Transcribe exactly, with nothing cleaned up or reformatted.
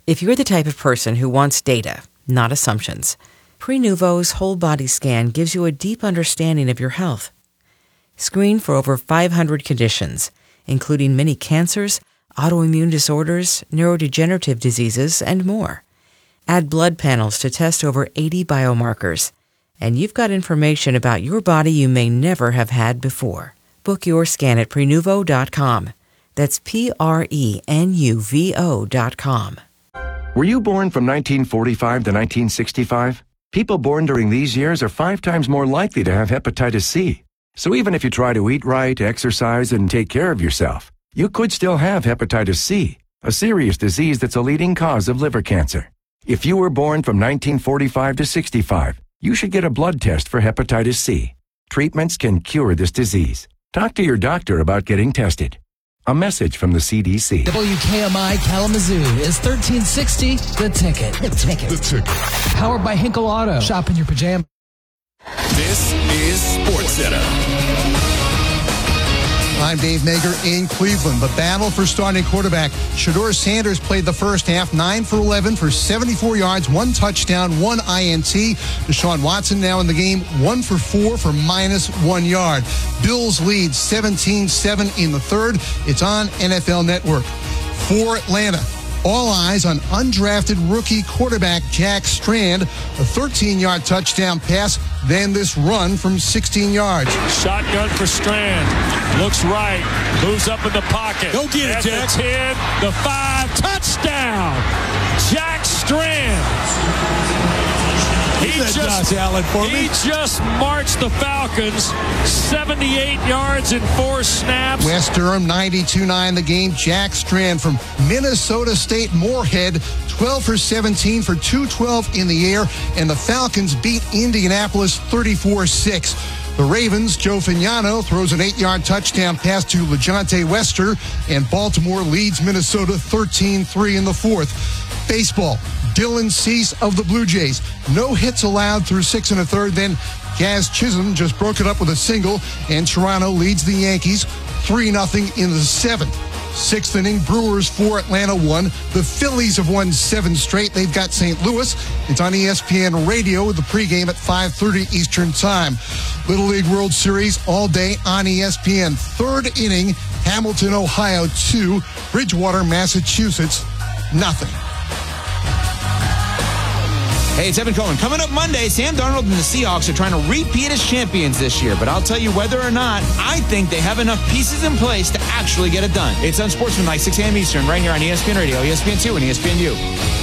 If you're the type of person who wants data, not assumptions, Prenuvo's whole body scan gives you a deep understanding of your health. Screen for over five hundred conditions, including many cancers, autoimmune disorders, neurodegenerative diseases, and more. Add blood panels to test over eighty biomarkers, and you've got information about your body you may never have had before. Book your scan at Prenuvo dot com. That's P R E N U V O dot com. Were you born from nineteen forty-five to nineteen sixty-five? People born during these years are five times more likely to have hepatitis C. So even if you try to eat right, exercise, and take care of yourself, you could still have hepatitis C, a serious disease that's a leading cause of liver cancer. If you were born from nineteen forty-five to sixty-five, you should get a blood test for hepatitis C. Treatments can cure this disease. Talk to your doctor about getting tested. A message from the C D C. W K M I Kalamazoo is thirteen sixty The Ticket. The Ticket. The Ticket. Powered by Hinkle Auto. Shop in your pajamas. This is SportsCenter. I'm Dave Mager in Cleveland. The battle for starting quarterback. Shedeur Sanders played the first half, nine for eleven for seventy-four yards, one touchdown, one I N T. Deshaun Watson now in the game, one for four for minus one yard. Bills lead seventeen seven in the third. It's on N F L Network. For Atlanta, all eyes on undrafted rookie quarterback Jack Strand. A thirteen-yard touchdown pass, then this run from sixteen yards. Shotgun for Strand. Looks right. Moves up in the pocket. Go get it, Jack. The ten, the five. Touchdown. Jack Strand. He just, Josh Allen for he me? just marched the Falcons seventy-eight yards in four snaps. West Durham ninety-two nine the game. Jack Strand from Minnesota State Moorhead, twelve for seventeen for two twelve in the air, and the Falcons beat Indianapolis thirty-four six. The Ravens, Joe Fagnano throws an eight-yard touchdown pass to LeJontay Wester, and Baltimore leads Minnesota thirteen three in the fourth. Baseball, Dylan Cease of the Blue Jays. No hits allowed through six and a third. Then Jazz Chisholm just broke it up with a single, and Toronto leads the Yankees three nothing in the seventh. Sixth inning, Brewers four, Atlanta one. The Phillies have won seven straight. They've got Saint Louis. It's on E S P N Radio with the pregame at five thirty Eastern Time. Little League World Series all day on E S P N. Third inning, Hamilton, Ohio two, Bridgewater, Massachusetts nothing. Hey, it's Evan Cohen. Coming up Monday, Sam Darnold and the Seahawks are trying to repeat as champions this year. But I'll tell you whether or not, I think they have enough pieces in place to actually get it done. It's Unsportsmanlike, six a.m. Eastern, right here on E S P N Radio, E S P N two, and E S P N U.